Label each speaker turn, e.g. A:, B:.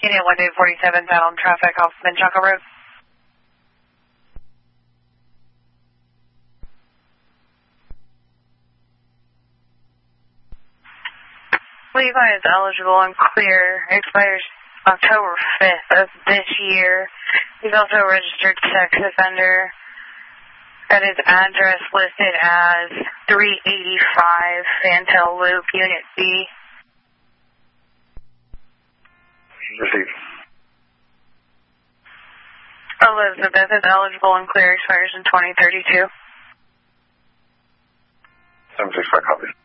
A: Unit 147, found traffic off Menchaca Road. Levi is eligible and clear. Expires October 5th of this year. He's also a registered sex offender. Got his address listed as 385 Fantail Loop, Unit B.
B: Received.
A: Elizabeth is eligible and clear. Expires in 2032.
B: 765 copy.